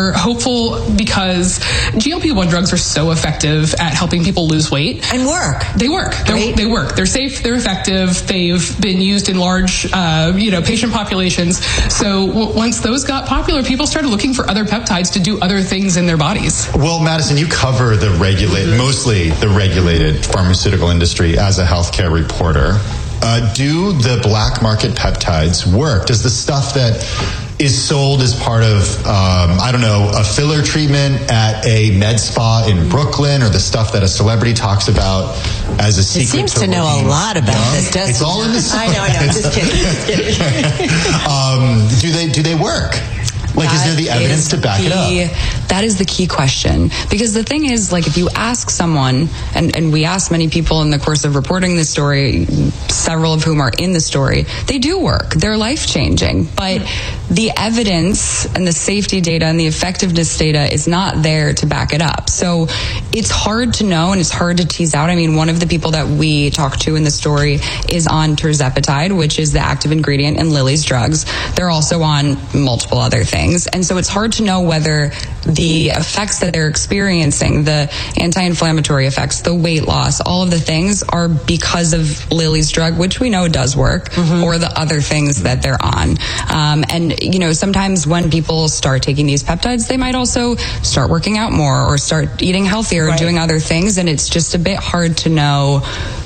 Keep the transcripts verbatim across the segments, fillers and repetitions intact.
are hopeful because G L P one drugs are so effective at helping people lose weight. And work. They work. Right? They work. They're safe. They're effective. They've been used in large, uh, you know, patient populations. So w- once those got popular, people started looking for other peptides to do other things in their bodies. Well, Madison, you cover the regulated, mostly the regulated pharmaceutical industry as a healthcare reporter. Uh, do the black market peptides work? Does the stuff that is sold as part of, um, I don't know, a filler treatment at a med spa in Brooklyn, or the stuff that a celebrity talks about as a secret? It seems to, to know a lot about young? this, doesn't It's all in the I know, I know. Just kidding. Just kidding. um, do they do they work? Like, that is there the evidence to back the, it up? That is the key question. Because the thing is, like, if you ask someone, and, and we asked many people in the course of reporting this story, several of whom are in the story, they do work. They're life-changing. But the evidence and the safety data and the effectiveness data is not there to back it up. So it's hard to know, and it's hard to tease out. I mean, one of the people that we talked to in the story is on tirzepatide, which is the active ingredient in Lilly's drugs. They're also on multiple other things. And so it's hard to know whether the effects that they're experiencing, the anti-inflammatory effects, the weight loss, all of the things are because of Lilly's drug, which we know does work, mm-hmm. or the other things that they're on. Um, and, you know, sometimes when people start taking these peptides, they might also start working out more or start eating healthier, right. or doing other things. And it's just a bit hard to know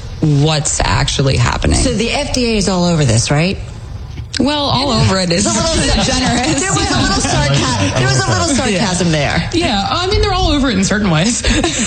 what's actually happening. So the F D A is all over this, right? Well, all over it is generous. There was a little sarcasm. There was a little sarcasm yeah. there. Yeah, I mean, they're all over it in certain ways.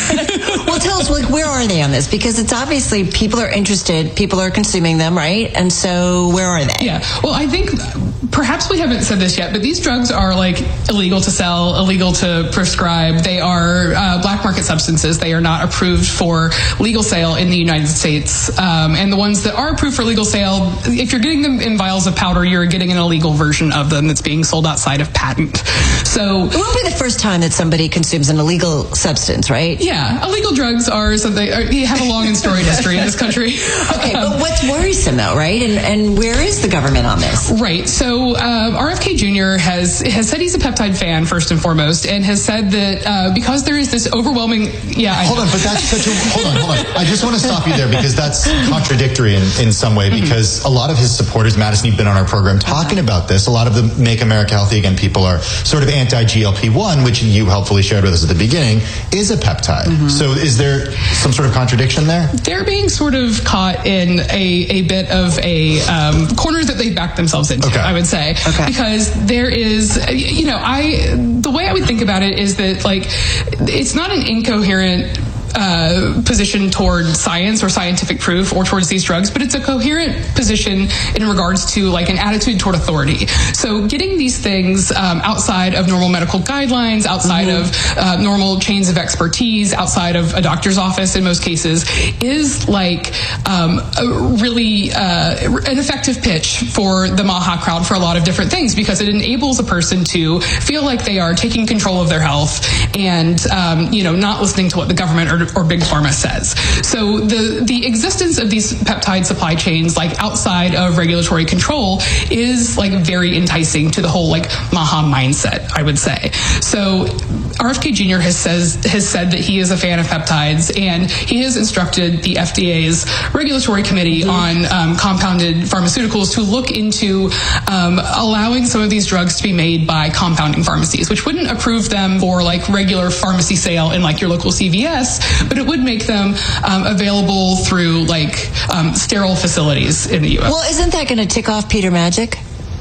Well, tell us, like, where are they on this? Because it's obviously people are interested, people are consuming them, right? And so, where are they? Yeah. Well, I think perhaps we haven't said this yet, but these drugs are like illegal to sell, illegal to prescribe. They are uh, black market substances. They are not approved for legal sale in the United States. Um, and the ones that are approved for legal sale, if you're getting them in vials of powder, you're getting an illegal version of them that's being sold outside of patent. So it won't be the first time that somebody consumes an illegal substance, right? Yeah, illegal drugs are something. Are, you have a long and storied history in this country. Okay, but what's worrisome though, right? And and where is the government on this? Right. So uh, R F K Junior has has said he's a peptide fan first and foremost, and has said that uh, because there is this overwhelming. Yeah. I hold know. on, but that's such a. Hold on, hold on. I just want to stop you there because that's contradictory in, in some way. Because mm-hmm. a lot of his supporters, Madison, you've been on our program talking about this. A lot of the Make America Healthy Again people are sort of anti-G L P one, which you helpfully shared with us at the beginning, is a peptide. Mm-hmm. So is there some sort of contradiction there? They're being sort of caught in a, a bit of a um, corner that they backed themselves into, okay. I would say. Okay. Because there is, you know, I the way I would think about it is that, like, it's not an incoherent Uh, position toward science or scientific proof or towards these drugs, but it's a coherent position in regards to, like, an attitude toward authority. So getting these things um, outside of normal medical guidelines, outside mm-hmm. of uh, normal chains of expertise, outside of a doctor's office in most cases, is like um, a really uh, an effective pitch for the MAHA crowd for a lot of different things, because it enables a person to feel like they are taking control of their health and um, you know, not listening to what the government or or Big Pharma says. So the the existence of these peptide supply chains, like, outside of regulatory control, is, like, very enticing to the whole, like, MAHA mindset, I would say. So R F K Junior has says has said that he is a fan of peptides, and he has instructed the F D A's regulatory committee mm-hmm. on um, compounded pharmaceuticals to look into um, allowing some of these drugs to be made by compounding pharmacies, which wouldn't approve them for, like, regular pharmacy sale in, like, your local C V S, but it would make them um, available through, like, um, sterile facilities in the U S. Well, isn't that going to tick off Peter Magic?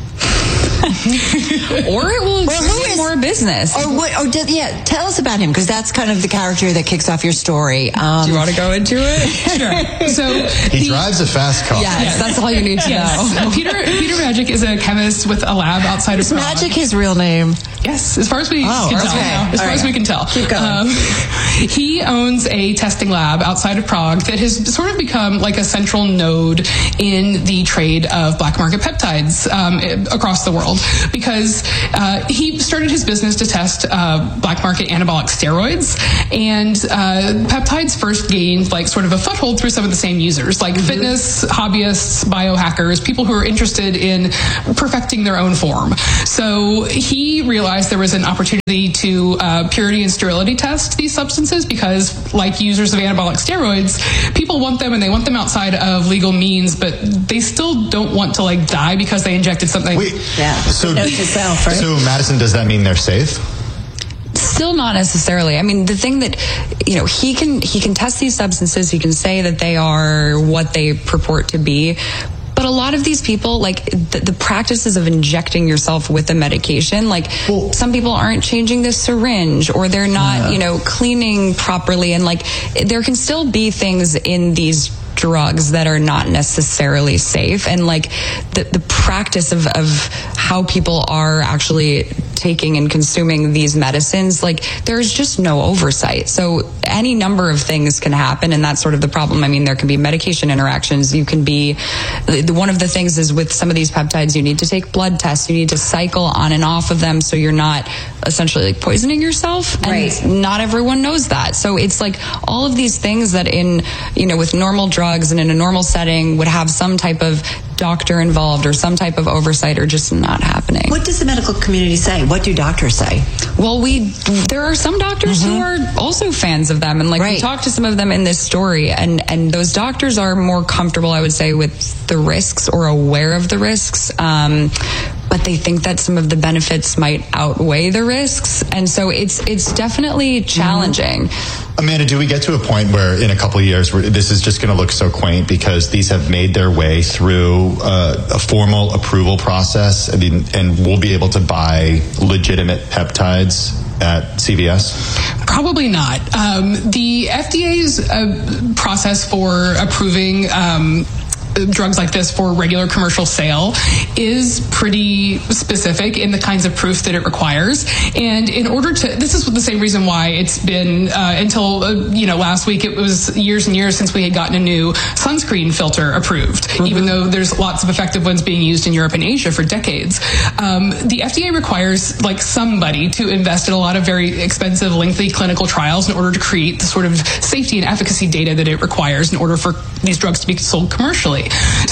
Or it will well, who is, more business. Or what? Or did, yeah, tell us about him, because that's kind of the character that kicks off your story. Um, Do you want to go into it? Sure. So he the, drives a fast car. Yes, yes, that's all you need to yes. know. Peter Peter Magic is a chemist with a lab outside is of Prague. Is Magic his real name? Yes, as far as we oh, can okay. tell. As all far right. as we can tell. Keep going. Um, he owns a testing lab outside of Prague that has sort of become like a central node in the trade of black market peptides um, across the world, because uh, he started his business business to test uh, black market anabolic steroids, and uh, peptides first gained like sort of a foothold through some of the same users, like mm-hmm. fitness hobbyists, biohackers, people who are interested in perfecting their own form. So he realized there was an opportunity to uh, purity and sterility test these substances because, like users of anabolic steroids, people want them and they want them outside of legal means, but they still don't want to like die because they injected something. Wait, yeah. So, Note to self, right? so Madison, does that mean they're safe? Still not necessarily. I mean, the thing that, you know, he can he can test these substances. He can say that they are what they purport to be. But a lot of these people, like the, the practices of injecting yourself with a medication, like well, some people aren't changing the syringe or they're not, yeah. you know, cleaning properly. And like there can still be things in these drugs that are not necessarily safe. And like the, the practice of, of how people are actually taking and consuming these medicines, like there's just no oversight. So any number of things can happen, and that's sort of the problem. I mean, there can be medication interactions. You can be, one of the things is with some of these peptides, you need to take blood tests. You need to cycle on and off of them so you're not essentially like poisoning yourself. And right. not everyone knows that. So it's like all of these things that in, you know, with normal drugs and in a normal setting would have some type of doctor involved or some type of oversight are just not happening. What does the medical community say? What do doctors say? Well, we there are some doctors mm-hmm. who are also fans of them, and like right. we talked to some of them in this story, and and those doctors are more comfortable, I would say, with the risks or aware of the risks. Um, but they think that some of the benefits might outweigh the risks, and so it's it's definitely challenging. Mm-hmm. Amanda, do we get to a point where in a couple of years where this is just going to look so quaint because these have made their way through uh, a formal approval process, I mean, and we'll be able to buy legitimate peptides at C V S? Probably not. Um, the F D A's uh, process for approving um, drugs like this for regular commercial sale is pretty specific in the kinds of proof that it requires. And in order to, this is the same reason why it's been, uh, until, uh, you know, last week, it was years and years since we had gotten a new sunscreen filter approved, mm-hmm. even though there's lots of effective ones being used in Europe and Asia for decades. Um, the F D A requires, like, somebody to invest in a lot of very expensive, lengthy clinical trials in order to create the sort of safety and efficacy data that it requires in order for these drugs to be sold commercially.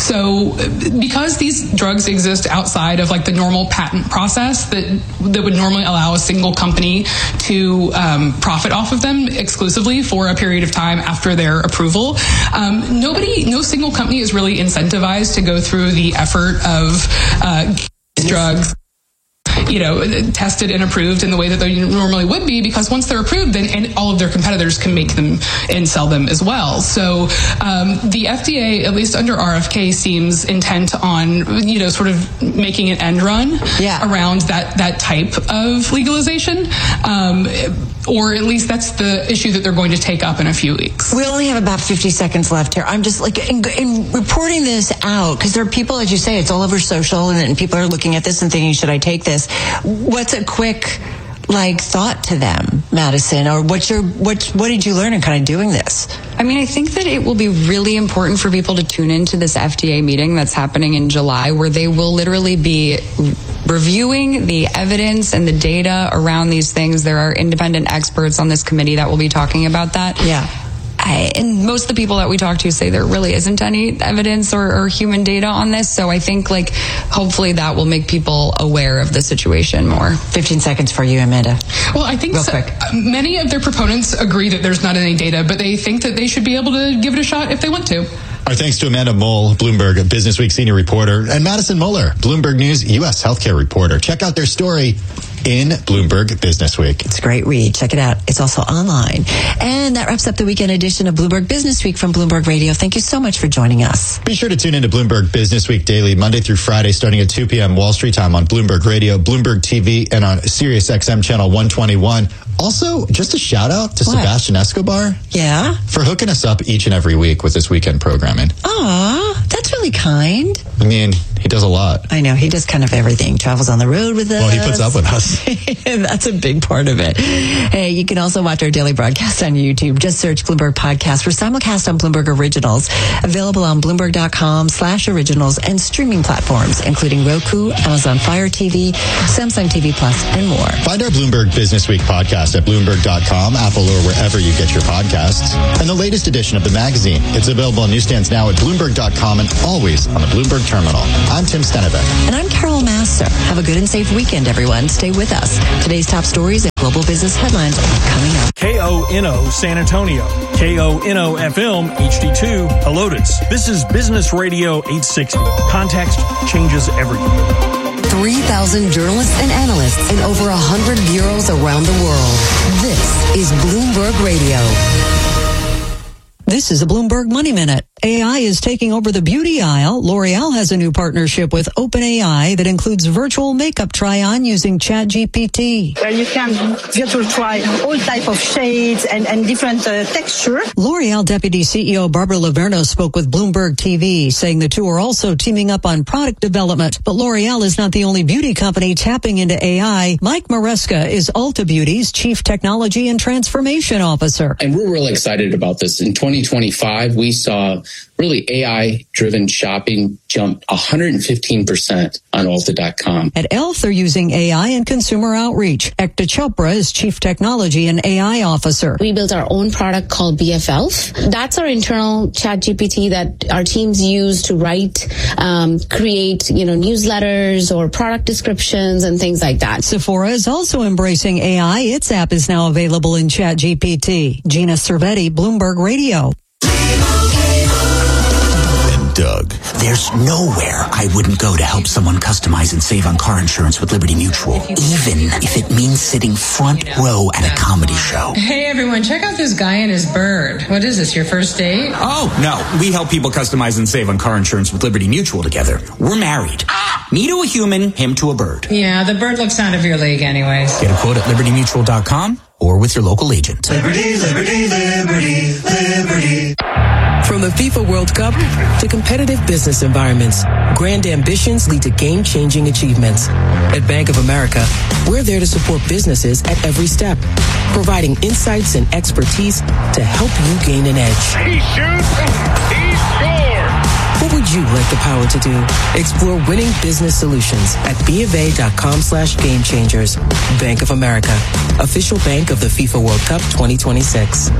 So because these drugs exist outside of like the normal patent process that that would normally allow a single company to um, profit off of them exclusively for a period of time after their approval, um, nobody, no single company is really incentivized to go through the effort of uh, drugs, you know, tested and approved in the way that they normally would be, because once they're approved, then and all of their competitors can make them and sell them as well. So um, the F D A, at least under R F K, seems intent on, you know, sort of making an end run yeah. around that, that type of legalization. Um, or at least that's the issue that they're going to take up in a few weeks. We only have about fifty seconds left here. I'm just like, in, in reporting this out, because there are people, as you say, it's all over social, and, and people are looking at this and thinking, should I take this? What's a quick, like, thought to them, Madison? Or what's your, what, what did you learn in kind of doing this? I mean, I think that it will be really important for people to tune into this F D A meeting that's happening in July, where they will literally be reviewing the evidence and the data around these things. There are independent experts on this committee that will be talking about that. Yeah. I, and most of the people that we talk to say there really isn't any evidence or, or human data on this. So I think, like, hopefully that will make people aware of the situation more. fifteen seconds for you, Amanda. Well, I think Real so, quick. many of their proponents agree that there's not any data, but they think that they should be able to give it a shot if they want to. Our thanks to Amanda Mole, Bloomberg Business Week senior reporter, and Madison Muller, Bloomberg News U S healthcare reporter. Check out their story in Bloomberg Business Week. It's a great read. Check it out. It's also online. And that wraps up the weekend edition of Bloomberg Business Week from Bloomberg Radio. Thank you so much for joining us. Be sure to tune into Bloomberg Business Week daily, Monday through Friday, starting at two p.m. Wall Street time on Bloomberg Radio, Bloomberg T V, and on Sirius X M channel one twenty-one. Also, just a shout out to what? Sebastian Escobar. Yeah? For hooking us up each and every week with this weekend programming. Aw, that's really kind. I mean, He does a lot. I know. He does kind of everything. Travels on the road with us. Well, he puts up with us. That's a big part of it. Hey, you can also watch our daily broadcast on YouTube. Just search Bloomberg Podcast. We're simulcast on Bloomberg Originals. Available on Bloomberg.com slash originals and streaming platforms, including Roku, Amazon Fire T V, Samsung T V Plus, and more. Find our Bloomberg Business Week podcast at Bloomberg dot com, Apple, or wherever you get your podcasts. And the latest edition of the magazine. It's available on newsstands now at Bloomberg dot com and always on the Bloomberg Terminal. I'm Tim Stenevec. And I'm Carol Master. Have a good and safe weekend, everyone. Stay with us. Today's top stories and global business headlines are coming up. K O N O San Antonio, K O N O F M H D two Helotes. This is Business Radio eight sixty. Context changes everything. three thousand journalists and analysts in over one hundred bureaus around the world. This is Bloomberg Radio. This is a Bloomberg Money Minute. A I is taking over the beauty aisle. L'Oreal has a new partnership with OpenAI that includes virtual makeup try-on using ChatGPT. Where you can virtual try all type of shades and, and different uh, texture. L'Oreal Deputy C E O Barbara Laverno spoke with Bloomberg T V, saying the two are also teaming up on product development. But L'Oreal is not the only beauty company tapping into A I. Mike Maresca is Ulta Beauty's Chief Technology and Transformation Officer. And we're really excited about this. In twenty twenty-five, we saw really A I-driven shopping jump one hundred fifteen percent on Ulta dot com. At e l f, they're using A I and consumer outreach. Ekta Chopra is Chief Technology and A I Officer. We built our own product called B F E L F. That's our internal chat G P T that our teams use to write, um, create, you know, newsletters or product descriptions and things like that. Sephora is also embracing A I. Its app is now available in Chat G P T. Gina Cervetti, Bloomberg Radio. Doug. There's nowhere I wouldn't go to help someone customize and save on car insurance with Liberty Mutual, even if it means sitting front row at a comedy show. Hey everyone, check out this guy and his bird. What is this, your first date? Oh, no. We help people customize and save on car insurance with Liberty Mutual together. We're married. Me to a human, him to a bird. Yeah, the bird looks out of your league anyways. Get a quote at Liberty Mutual dot com or with your local agent. Liberty, liberty, liberty, liberty. From the FIFA World Cup to competitive business environments, grand ambitions lead to game-changing achievements. At Bank of America, we're there to support businesses at every step, providing insights and expertise to help you gain an edge. He shoots, he scores! What would you like the power to do? Explore winning business solutions at BofA.com slash game changers. Bank of America, official bank of the FIFA World Cup twenty twenty-six.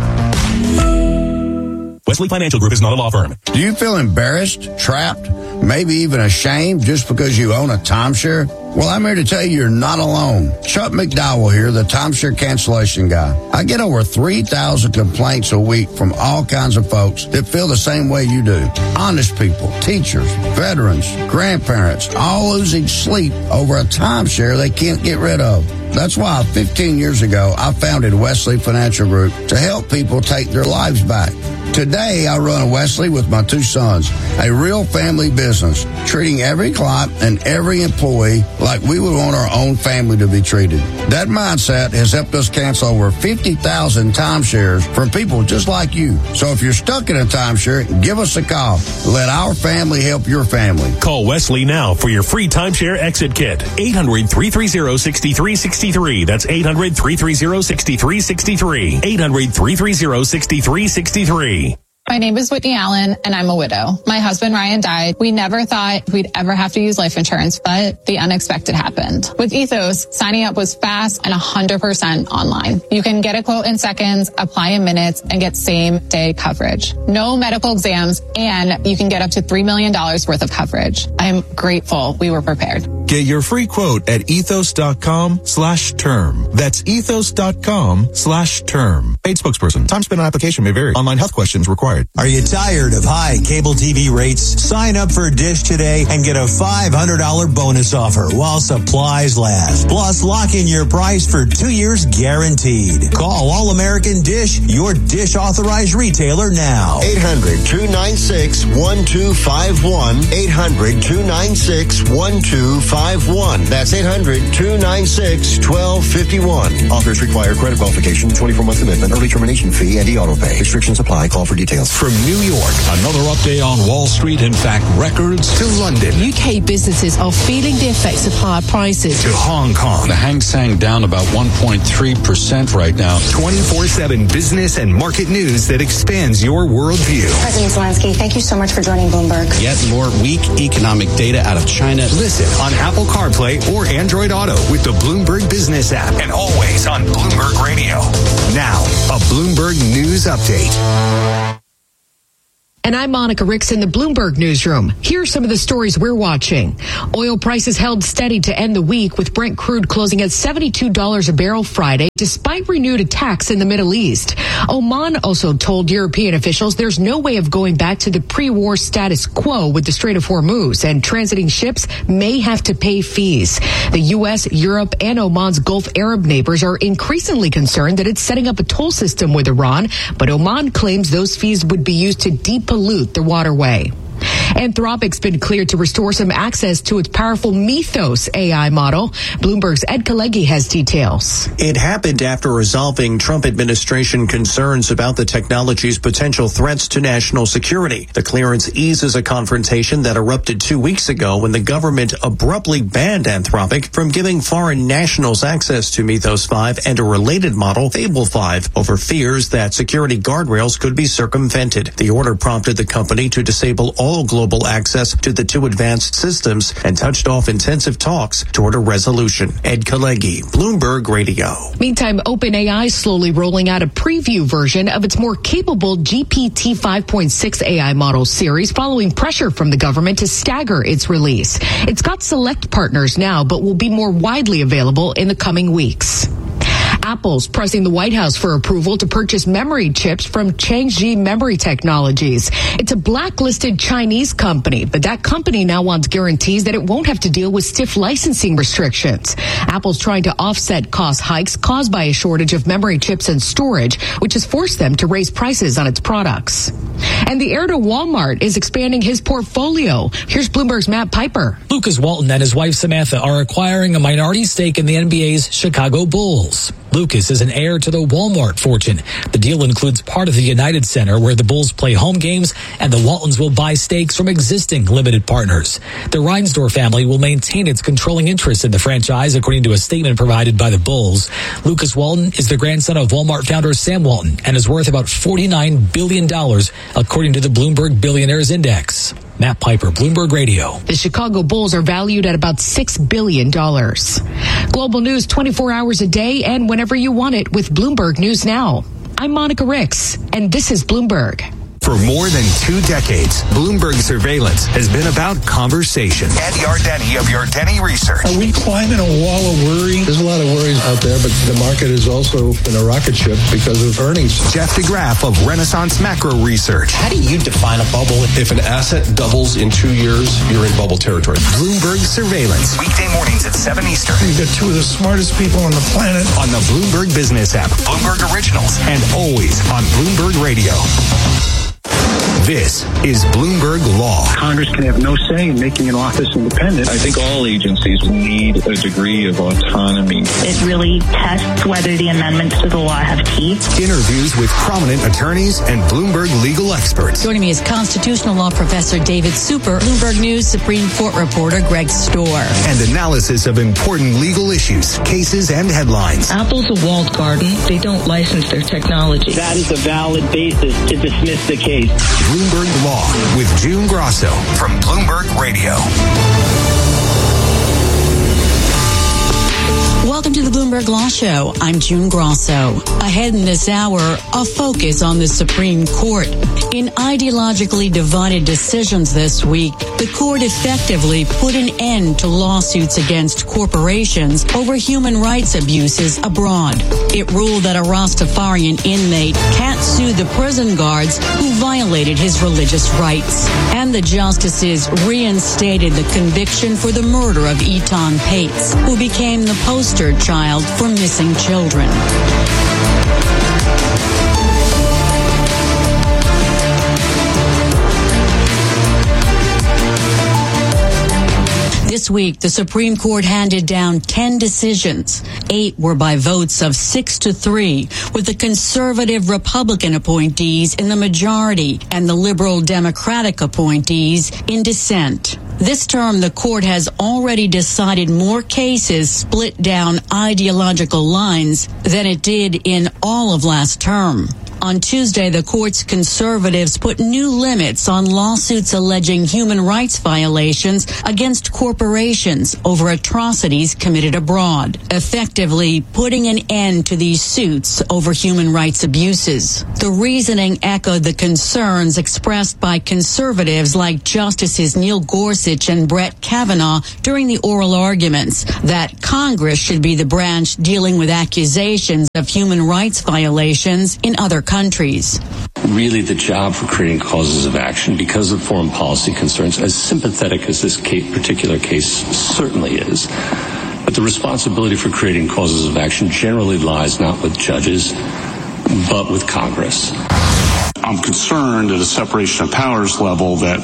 Wesley Financial Group is not a law firm. Do you feel embarrassed, trapped, maybe even ashamed just because you own a timeshare? Well, I'm here to tell you you're not alone. Chuck McDowell here, the timeshare cancellation guy. I get over three thousand complaints a week from all kinds of folks that feel the same way you do. Honest people, teachers, veterans, grandparents, all losing sleep over a timeshare they can't get rid of. That's why fifteen years ago, I founded Wesley Financial Group to help people take their lives back. Today, I run Wesley with my two sons, a real family business, treating every client and every employee like we would want our own family to be treated. That mindset has helped us cancel over fifty thousand timeshares from people just like you. So if you're stuck in a timeshare, give us a call. Let our family help your family. Call Wesley now for your free timeshare exit kit. eight hundred, three three zero, six three six three. That's eight hundred, three three zero, six three six three. eight hundred, three three zero, six three six three. My name is Whitney Allen, and I'm a widow. My husband, Ryan, died. We never thought we'd ever have to use life insurance, but the unexpected happened. With Ethos, signing up was fast and one hundred percent online. You can get a quote in seconds, apply in minutes, and get same-day coverage. No medical exams, and you can get up to three million dollars worth of coverage. I'm grateful we were prepared. Get your free quote at ethos.com slash term. That's ethos.com slash term. Paid spokesperson. Time spent on application may vary. Online health questions required. Are you tired of high cable T V rates? Sign up for Dish today and get a five hundred dollars bonus offer while supplies last. Plus, lock in your price for two years guaranteed. Call All American Dish, your Dish authorized retailer now. eight hundred, two nine six, one two five one. eight hundred, two nine six, one two five one. That's eight hundred, two nine six, one two five one. Offers require credit qualification, twenty-four month commitment, early termination fee, and e-auto pay. Restrictions apply. Call for details. From New York, another update on Wall Street. In fact, records to London. U K businesses are feeling the effects of higher prices. To Hong Kong. The Hang Seng down about one point three percent right now. twenty-four seven business and market news that expands your worldview. President Zelensky, thank you so much for joining Bloomberg. Yet more weak economic data out of China. Listen on Apple CarPlay or Android Auto with the Bloomberg Business app, and always on Bloomberg Radio. Now, a Bloomberg News Update. And I'm Monica Ricks in the Bloomberg Newsroom. Here are some of the stories we're watching. Oil prices held steady to end the week, with Brent crude closing at seventy-two dollars a barrel Friday, despite renewed attacks in the Middle East. Oman also told European officials there's no way of going back to the pre-war status quo with the Strait of Hormuz, and transiting ships may have to pay fees. The U S, Europe, and Oman's Gulf Arab neighbors are increasingly concerned that it's setting up a toll system with Iran, but Oman claims those fees would be used to depollute the waterway. Anthropic's been cleared to restore some access to its powerful Mythos A I model. Bloomberg's Ed Kalegi has details. It happened after resolving Trump administration concerns about the technology's potential threats to national security. The clearance eases a confrontation that erupted two weeks ago when the government abruptly banned Anthropic from giving foreign nationals access to Mythos five and a related model, Fable five, over fears that security guardrails could be circumvented. The order prompted the company to disable all global access to the two advanced systems and touched off intensive talks toward a resolution. Ed Kalegi, Bloomberg Radio. Meantime, OpenAI is slowly rolling out a preview version of its more capable G P T five point six A I model series, following pressure from the government to stagger its release. It's got select partners now, but will be more widely available in the coming weeks. Apple's pressing the White House for approval to purchase memory chips from Changji Memory Technologies. It's a blacklisted Chinese company, but that company now wants guarantees that it won't have to deal with stiff licensing restrictions. Apple's trying to offset cost hikes caused by a shortage of memory chips and storage, which has forced them to raise prices on its products. And the heir to Walmart is expanding his portfolio. Here's Bloomberg's Matt Piper. Lucas Walton and his wife Samantha are acquiring a minority stake in the N B A's Chicago Bulls. Lucas is an heir to the Walmart fortune. The deal includes part of the United Center where the Bulls play home games, and the Waltons will buy stakes from existing limited partners. The Reinsdorf family will maintain its controlling interest in the franchise, according to a statement provided by the Bulls. Lucas Walton is the grandson of Walmart founder Sam Walton and is worth about forty-nine billion dollars, according to the Bloomberg Billionaires Index. Matt Piper, Bloomberg Radio. The Chicago Bulls are valued at about six billion dollars. Global news twenty-four hours a day and whenever you want it with Bloomberg News Now. I'm Monica Ricks, and this is Bloomberg. For more than two decades, Bloomberg Surveillance has been about conversation. Ed Yardeni of Yardeni Research. Are we climbing a wall of worry? There's a lot of worries out there, but the market is also in a rocket ship because of earnings. Jeff DeGraff of Renaissance Macro Research. How do you define a bubble? If an asset doubles in two years, you're in bubble territory. Bloomberg Surveillance. Weekday mornings at seven Eastern. You've got two of the smartest people on the planet. On the Bloomberg Business app, Bloomberg Originals, and always on Bloomberg Radio. This is Bloomberg Law. Congress can have no say in making an office independent. I think all agencies need a degree of autonomy. It really tests whether the amendments to the law have teeth. Interviews with prominent attorneys and Bloomberg legal experts. Joining me is constitutional law professor David Super, Bloomberg News Supreme Court reporter Greg Storr. And analysis of important legal issues, cases, and headlines. Apple's a walled garden. They don't license their technology. That is a valid basis to dismiss the case. Bloomberg Law with June Grosso from Bloomberg Radio. Welcome to the Bloomberg Law Show. I'm June Grosso. Ahead in this hour, a focus on the Supreme Court. In ideologically divided decisions this week, the court effectively put an end to lawsuits against corporations over human rights abuses abroad. It ruled that a Rastafarian inmate can't sue the prison guards who violated his religious rights. And the justices reinstated the conviction for the murder of Eton Pates, who became the poster child for missing children. This week, the Supreme Court handed down ten decisions. Eight were by votes of six to three, with the conservative Republican appointees in the majority and the liberal Democratic appointees in dissent. This term, the court has already decided more cases split down ideological lines than it did in all of last term. On Tuesday, the court's conservatives put new limits on lawsuits alleging human rights violations against corporations over atrocities committed abroad, effectively putting an end to these suits over human rights abuses. The reasoning echoed the concerns expressed by conservatives like Justices Neil Gorsuch and Brett Kavanaugh during the oral arguments that Congress should be the branch dealing with accusations of human rights violations in other countries. Really, the job for creating causes of action because of foreign policy concerns, as sympathetic as this case, particular case certainly is, but the responsibility for creating causes of action generally lies not with judges, but with Congress. I'm concerned at a separation of powers level that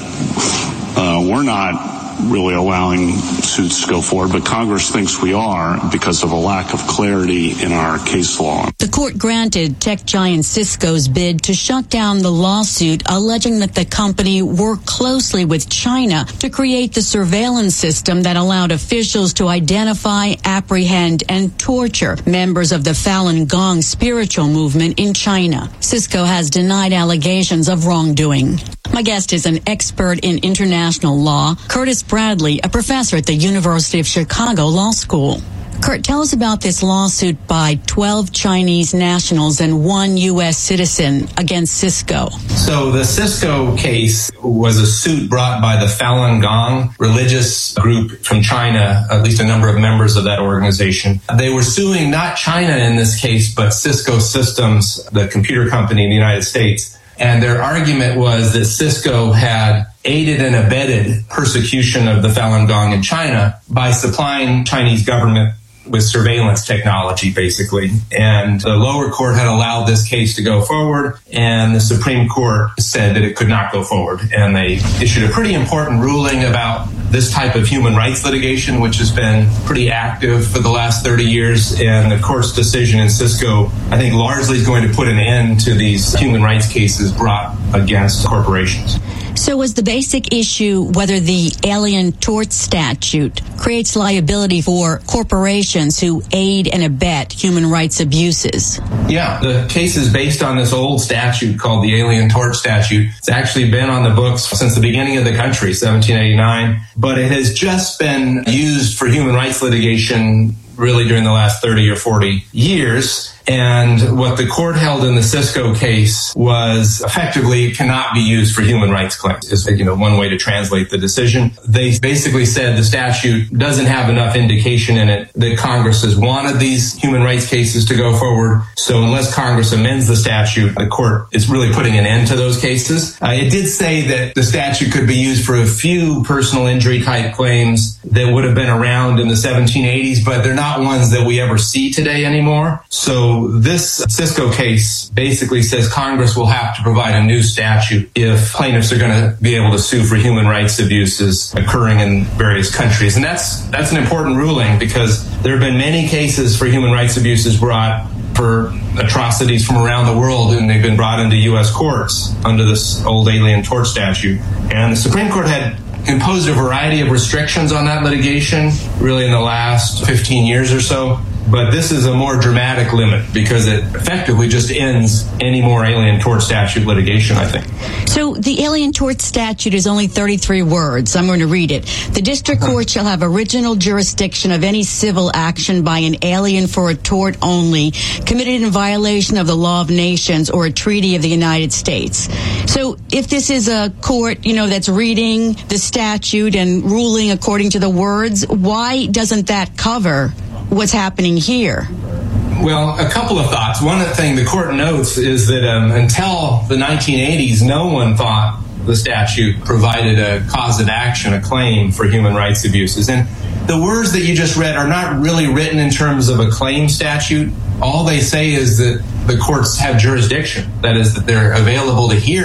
uh, we're not really allowing suits to go forward, but Congress thinks we are because of a lack of clarity in our case law. The court granted tech giant Cisco's bid to shut down the lawsuit alleging that the company worked closely with China to create the surveillance system that allowed officials to identify, apprehend, and torture members of the Falun Gong spiritual movement in China. Cisco has denied allegations of wrongdoing. My guest is an expert in international law, Curtis Bradley, a professor at the University of Chicago Law School. Kurt, tell us about this lawsuit by twelve Chinese nationals and one U S citizen against Cisco. So the Cisco case was a suit brought by the Falun Gong religious group from China, at least a number of members of that organization. They were suing not China in this case, but Cisco Systems, the computer company in the United States. And their argument was that Cisco had aided and abetted persecution of the Falun Gong in China by supplying Chinese government with surveillance technology, basically. And the lower court had allowed this case to go forward, and the Supreme Court said that it could not go forward. And they issued a pretty important ruling about this type of human rights litigation, which has been pretty active for the last thirty years. And the court's decision in Cisco, I think, largely is going to put an end to these human rights cases brought against corporations. So was the basic issue whether the Alien Tort Statute creates liability for corporations who aid and abet human rights abuses? Yeah, the case is based on this old statute called the Alien Tort Statute. It's actually been on the books since the beginning of the country, seventeen eighty-nine, but it has just been used for human rights litigation really during the last thirty or forty years. And what the court held in the Cisco case was effectively it cannot be used for human rights claims, is, you know, one way to translate the decision. They basically said the statute doesn't have enough indication in it that Congress has wanted these human rights cases to go forward. So unless Congress amends the statute, the court is really putting an end to those cases. Uh, it did say that the statute could be used for a few personal injury type claims that would have been around in the seventeen eighties, but they're not ones that we ever see today anymore. So this Cisco case basically says Congress will have to provide a new statute if plaintiffs are going to be able to sue for human rights abuses occurring in various countries. And that's that's an important ruling because there have been many cases for human rights abuses brought for atrocities from around the world, and they've been brought into U S courts under this old Alien Tort Statute. And the Supreme Court had imposed a variety of restrictions on that litigation really in the last fifteen years or so. But this is a more dramatic limit because it effectively just ends any more Alien Tort Statute litigation, I think. So the Alien Tort Statute is only thirty-three words. I'm going to read it. The district court shall have original jurisdiction of any civil action by an alien for a tort only committed in violation of the law of nations or a treaty of the United States. So if this is a court, you know, that's reading the statute and ruling according to the words, why doesn't that cover what's happening here? Well, a couple of thoughts. One thing the court notes is that um, until the nineteen eighties, no one thought the statute provided a cause of action, a claim for human rights abuses. And the words that you just read are not really written in terms of a claim statute. All they say is that the courts have jurisdiction. That is, that they're available to hear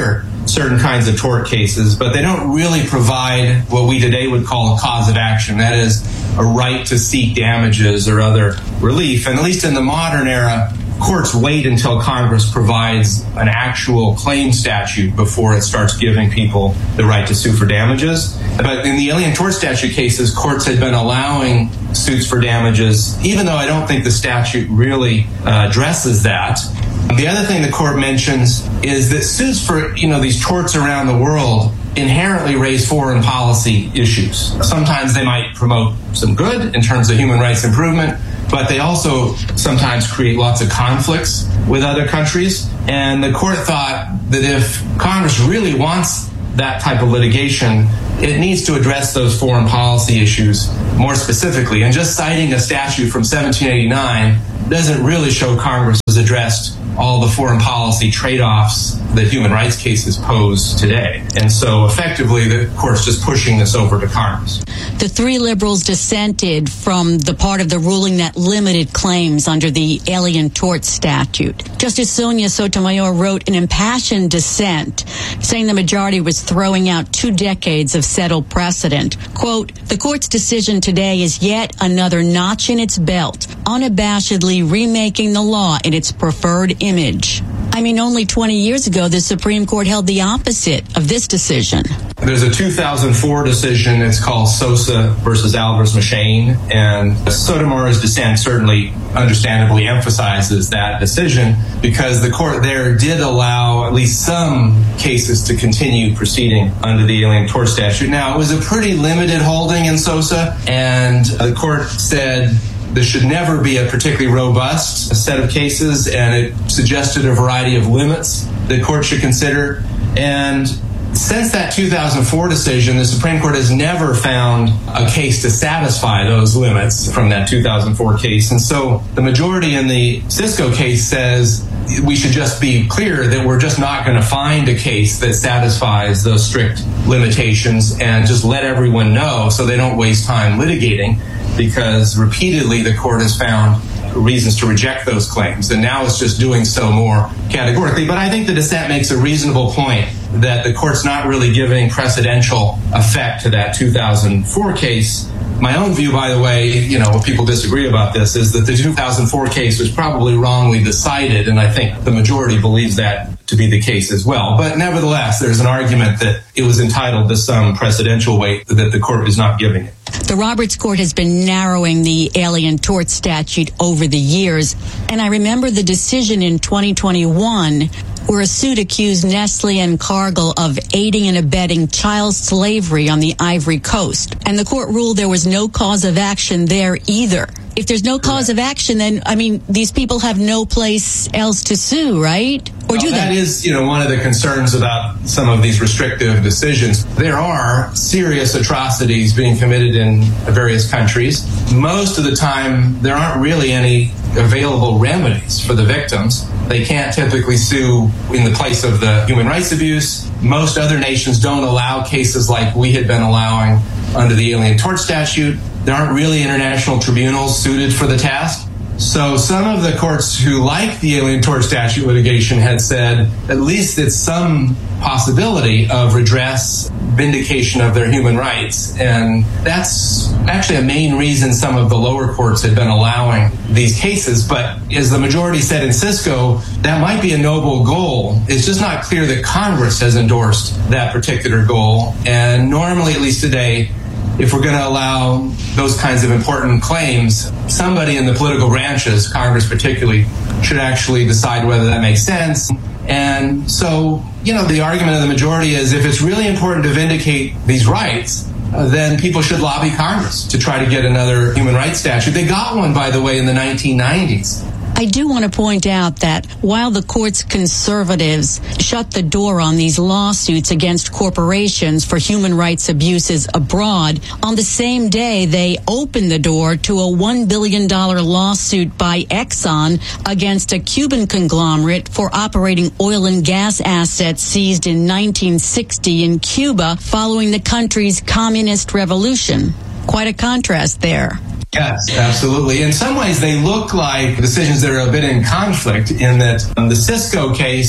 certain kinds of tort cases, but they don't really provide what we today would call a cause of action. That is, a right to seek damages or other relief. And at least in the modern era, courts wait until Congress provides an actual claim statute before it starts giving people the right to sue for damages. But in the Alien Tort Statute cases, courts had been allowing suits for damages, even though I don't think the statute really uh, addresses that. The other thing the court mentions is that suits for, you know, these torts around the world inherently raise foreign policy issues. Sometimes they might promote some good in terms of human rights improvement, but they also sometimes create lots of conflicts with other countries. And the court thought that if Congress really wants that type of litigation, it needs to address those foreign policy issues more specifically. And just citing a statute from seventeen eighty-nine doesn't really show Congress has addressed all the foreign policy trade-offs that human rights cases pose today. And so effectively, the court's just pushing this over to Congress. The three liberals dissented from the part of the ruling that limited claims under the Alien Tort Statute. Justice Sonia Sotomayor wrote an impassioned dissent, saying the majority was throwing out two decades of settled precedent. Quote, "The court's decision today is yet another notch in its belt, unabashedly remaking the law in its preferred image." I mean, only twenty years ago, the Supreme Court held the opposite of this decision. There's a two thousand four decision. It's called Sosa versus Alvarez-Machain, and Sotomayor's dissent certainly understandably emphasizes that decision because the court there did allow at least some cases to continue proceeding under the Alien Tort Statute. Now, it was a pretty limited holding in Sosa, and the court said there should never be a particularly robust set of cases, and it suggested a variety of limits the court should consider. And since that two thousand four decision, the Supreme Court has never found a case to satisfy those limits from that two thousand four case. And so the majority in the Cisco case says we should just be clear that we're just not going to find a case that satisfies those strict limitations and just let everyone know so they don't waste time litigating, because repeatedly the court has found reasons to reject those claims, and now it's just doing so more categorically. But I think the dissent makes a reasonable point that the court's not really giving precedential effect to that two thousand four case. My own view, by the way, you know, if people disagree about this, is that the two thousand four case was probably wrongly decided, and I think the majority believes that to be the case as well. But nevertheless, there's an argument that it was entitled to some precedential weight that the court is not giving it. The Roberts Court has been narrowing the Alien Tort Statute over the years, and I remember the decision in twenty twenty-one where a suit accused Nestle and Cargill of aiding and abetting child slavery on the Ivory Coast. And the court ruled there was no cause of action there either. If there's no cause of action, then, I mean, these people have no place else to sue, right? Or do well, they? That is, you know, one of the concerns about some of these restrictive decisions. There are serious atrocities being committed in various countries. Most of the time, there aren't really any available remedies for the victims. They can't typically sue in the place of the human rights abuse. Most other nations don't allow cases like we had been allowing under the Alien Tort Statute. There aren't really international tribunals suited for the task. So some of the courts who like the Alien Tort Statute litigation had said at least it's some possibility of redress, vindication of their human rights. And that's actually a main reason some of the lower courts had been allowing these cases. But as the majority said in Cisco, that might be a noble goal. It's just not clear that Congress has endorsed that particular goal. And normally, at least today, if we're going to allow those kinds of important claims, somebody in the political branches, Congress particularly, should actually decide whether that makes sense. And so, you know, the argument of the majority is if it's really important to vindicate these rights, uh, then people should lobby Congress to try to get another human rights statute. They got one, by the way, in the nineteen nineties. I do want to point out that while the court's conservatives shut the door on these lawsuits against corporations for human rights abuses abroad, on the same day they opened the door to a one billion dollars lawsuit by Exxon against a Cuban conglomerate for operating oil and gas assets seized in nineteen sixty in Cuba following the country's communist revolution. Quite a contrast there. Yes, absolutely. In some ways, they look like decisions that are a bit in conflict in that um, the Cisco case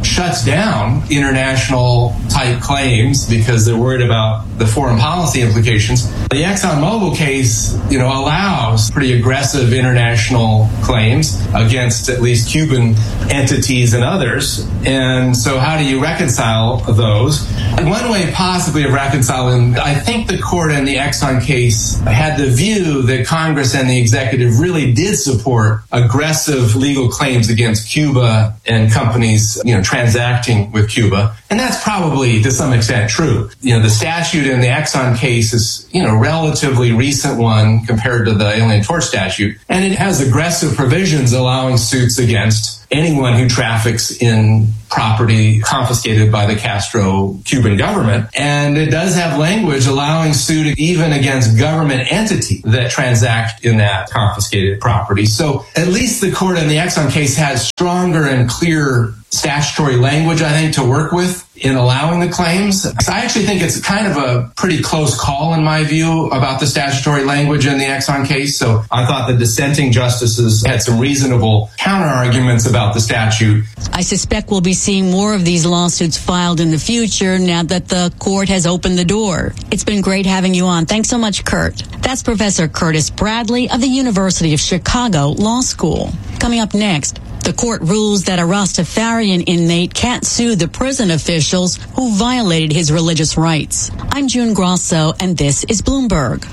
shuts down international type claims because they're worried about the foreign policy implications. The ExxonMobil case, you know, allows pretty aggressive international claims against at least Cuban entities and others. And so how do you reconcile those? One way possibly of reconciling, I think the court in the Exxon case had the view that Congress and the executive really did support aggressive legal claims against Cuba and companies, you know, transacting with Cuba. And that's probably to some extent true. You know, the statute in the Exxon case is, you know, relatively recent one compared to the Alien Tort Statute. And it has aggressive provisions allowing suits against anyone who traffics in property confiscated by the Castro Cuban government. And it does have language allowing suit even against government entities that transact in that confiscated property. So at least the court in the Exxon case has stronger and clear statutory language, I think, to work with in allowing the claims. I actually think it's kind of a pretty close call, in my view, about the statutory language in the Exxon case. So I thought the dissenting justices had some reasonable counter arguments about the statute. I suspect we'll be seeing more of these lawsuits filed in the future now that the court has opened the door. It's been great having you on. Thanks so much, Kurt. That's Professor Curtis Bradley of the University of Chicago Law School. Coming up next, the court rules that a Rastafarian inmate can't sue the prison officials who violated his religious rights. I'm June Grosso, and this is Bloomberg.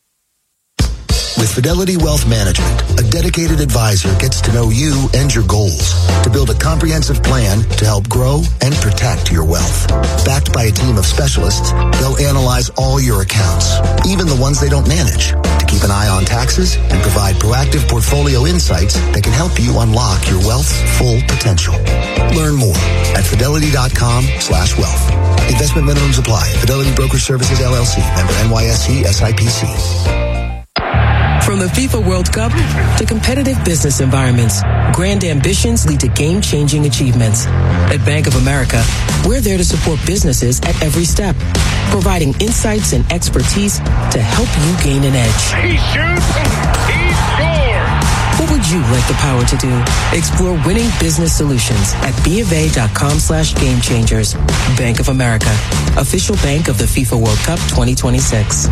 With Fidelity Wealth Management, a dedicated advisor gets to know you and your goals to build a comprehensive plan to help grow and protect your wealth. Backed by a team of specialists, they'll analyze all your accounts, even the ones they don't manage, to keep an eye on taxes and provide proactive portfolio insights that can help you unlock your wealth's full potential. Learn more at fidelity.com slash wealth. Investment minimums apply. Fidelity Brokerage Services, L L C. Member N Y S E, S I P C. From the FIFA World Cup to competitive business environments, grand ambitions lead to game-changing achievements. At Bank of America, we're there to support businesses at every step, providing insights and expertise to help you gain an edge. He shoots, he scores! What would you like the power to do? Explore winning business solutions at BofA.com slash game changers. Bank of America, official bank of the FIFA World Cup twenty twenty-six.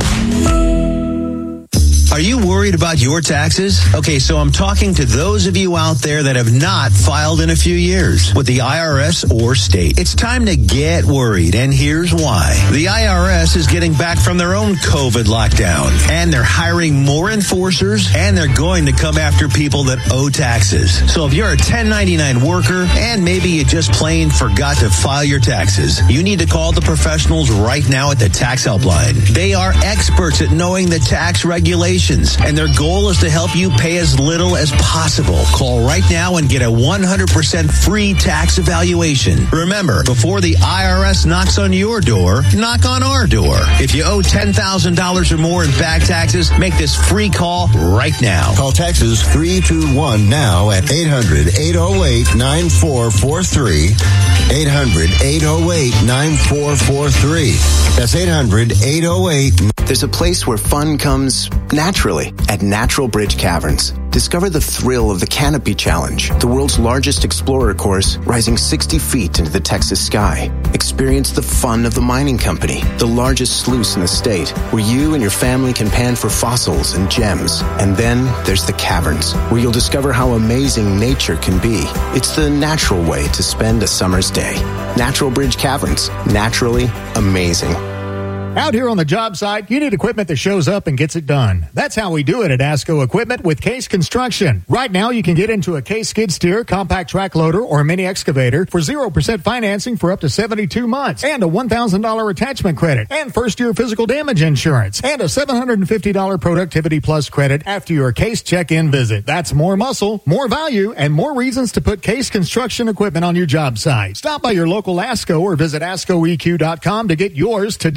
Are you worried about your taxes? Okay, so I'm talking to those of you out there that have not filed in a few years with the I R S or state. It's time to get worried, and here's why. The I R S is getting back from their own COVID lockdown, and they're hiring more enforcers, and they're going to come after people that owe taxes. So if you're a ten ninety-nine worker, and maybe you just plain forgot to file your taxes, you need to call the professionals right now at the Tax Helpline. They are experts at knowing the tax regulations, and their goal is to help you pay as little as possible. Call right now and get a one hundred percent free tax evaluation. Remember, before the I R S knocks on your door, knock on our door. If you owe ten thousand dollars or more in back taxes, make this free call right now. Call Taxes three two one now at eight hundred, eight oh eight, nine four four three. eight hundred, eight oh eight, nine four four three. That's eight hundred, eight oh eight. There's a place where fun comes naturally at Natural Bridge Caverns. Discover the thrill of the Canopy Challenge, the world's largest explorer course rising sixty feet into the Texas sky. Experience the fun of the mining company, the largest sluice in the state, where you and your family can pan for fossils and gems. And then there's the caverns, where you'll discover how amazing nature can be. It's the natural way to spend a summer's day. Natural Bridge Caverns, naturally amazing. Out here on the job site, you need equipment that shows up and gets it done. That's how we do it at ASCO Equipment with Case Construction. Right now, you can get into a Case skid steer, compact track loader, or mini excavator for zero percent financing for up to seventy-two months, and a one thousand dollars attachment credit, and first-year physical damage insurance, and a seven hundred fifty dollars Productivity Plus credit after your Case check-in visit. That's more muscle, more value, and more reasons to put Case Construction equipment on your job site. Stop by your local ASCO or visit asco e q dot com to get yours today. Check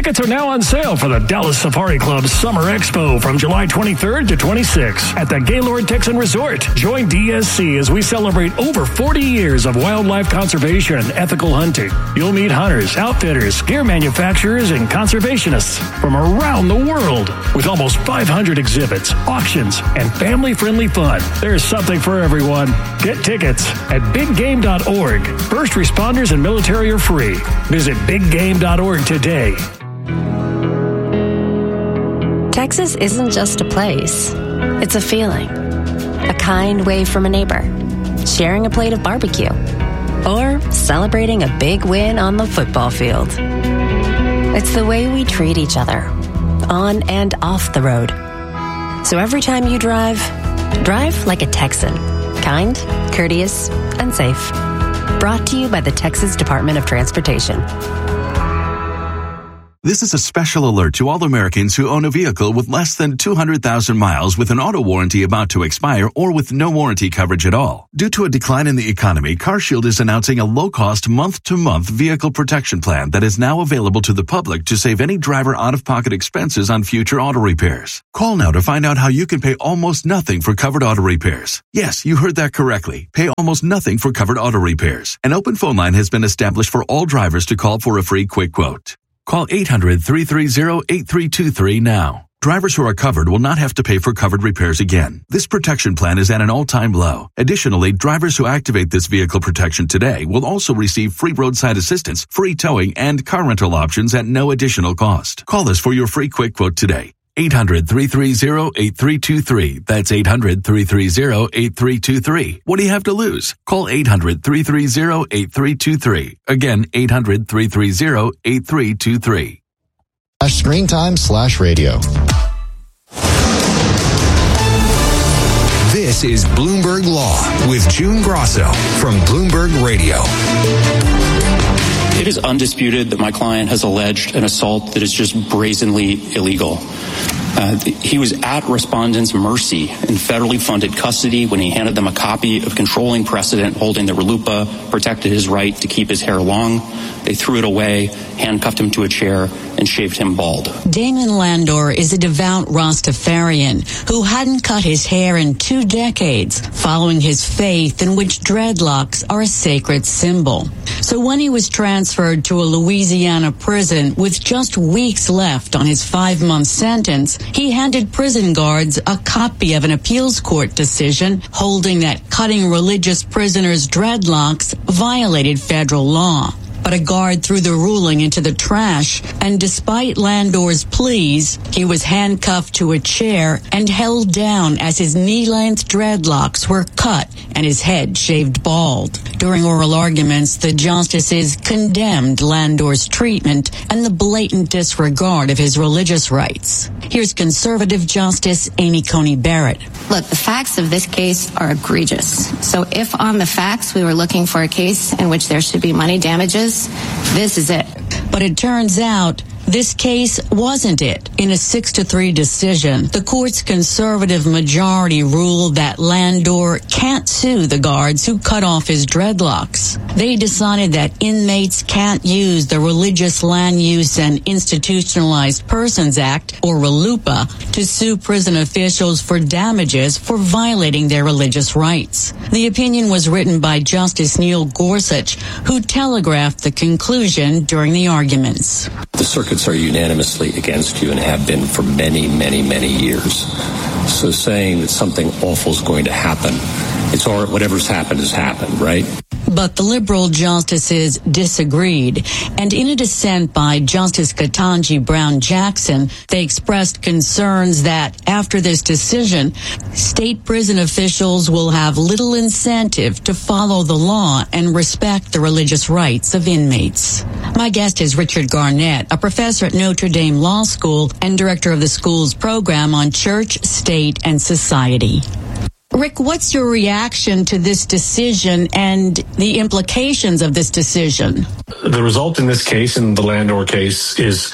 Tickets are now on sale for the Dallas Safari Club Summer Expo from July twenty-third to twenty-sixth at the Gaylord Texan Resort. Join D S C as we celebrate over forty years of wildlife conservation and ethical hunting. You'll meet hunters, outfitters, gear manufacturers, and conservationists from around the world. With almost five hundred exhibits, auctions, and family-friendly fun, there's something for everyone. Get tickets at big game dot org. First responders and military are free. Visit big game dot org today. Texas isn't just a place. It's a feeling. A kind wave from a neighbor. Sharing a plate of barbecue. Or celebrating a big win on the football field. It's the way we treat each other, on and off the road. So every time you drive, drive like a Texan. Kind, courteous, and safe. Brought to you by the Texas Department of Transportation. This is a special alert to all Americans who own a vehicle with less than two hundred thousand miles with an auto warranty about to expire or with no warranty coverage at all. Due to a decline in the economy, CarShield is announcing a low-cost month-to-month vehicle protection plan that is now available to the public to save any driver out-of-pocket expenses on future auto repairs. Call now to find out how you can pay almost nothing for covered auto repairs. Yes, you heard that correctly. Pay almost nothing for covered auto repairs. An open phone line has been established for all drivers to call for a free quick quote. Call eight hundred, three three zero, eight three two three now. Drivers who are covered will not have to pay for covered repairs again. This protection plan is at an all-time low. Additionally, drivers who activate this vehicle protection today will also receive free roadside assistance, free towing, and car rental options at no additional cost. Call us for your free quick quote today. eight hundred, three three zero, eight three two three. That's eight hundred, three three zero, eight three two three. What do you have to lose? Call eight hundred, three three zero, eight three two three. Again, eight hundred, three three zero, eight three two three. Slash screen time slash radio. This is Bloomberg Law with June Grosso from Bloomberg Radio. It is undisputed that my client has alleged an assault that is just brazenly illegal. Uh, he was at respondents' mercy in federally funded custody when he handed them a copy of controlling precedent holding that RLUIPA protected his right to keep his hair long. They threw it away, handcuffed him to a chair, and shaved him bald. Damon Landor is a devout Rastafarian who hadn't cut his hair in two decades, following his faith in which dreadlocks are a sacred symbol. So when he was transferred to a Louisiana prison with just weeks left on his five-month sentence, he handed prison guards a copy of an appeals court decision holding that cutting religious prisoners' dreadlocks violated federal law. But a guard threw the ruling into the trash, and despite Landor's pleas, he was handcuffed to a chair and held down as his knee-length dreadlocks were cut and his head shaved bald. During oral arguments, the justices condemned Landor's treatment and the blatant disregard of his religious rights. Here's conservative Justice Amy Coney Barrett. Look, the facts of this case are egregious. So if on the facts we were looking for a case in which there should be money damages, this is it. But it turns out this case wasn't it. In a six to three decision, the court's conservative majority ruled that Landor can't sue the guards who cut off his dreadlocks. They decided that inmates can't use the Religious Land Use and Institutionalized Persons Act, or RLUIPA, to sue prison officials for damages for violating their religious rights. The opinion was written by Justice Neil Gorsuch, who telegraphed the conclusion during the arguments. The circuits are unanimously against you and have been for many, many, many years. So saying that something awful is going to happen, it's all, whatever's happened has happened, right? But the liberal justices disagreed, and in a dissent by Justice Ketanji Brown Jackson, they expressed concerns that after this decision, state prison officials will have little incentive to follow the law and respect the religious rights of inmates. My guest is Richard Garnett, a professor at Notre Dame Law School and director of the school's program on church, state, and society. Rick, what's your reaction to this decision and the implications of this decision? The result in this case, in the Landor case, is